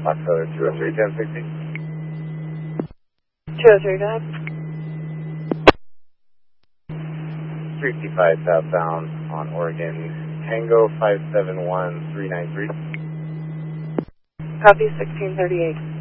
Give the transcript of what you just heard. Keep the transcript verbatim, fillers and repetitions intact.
Foxtrot two oh three, ten sixty. two oh three, go ahead. three fifty-five southbound on Oregon, Tango five seven one three nine three. Copy, sixteen thirty-eight.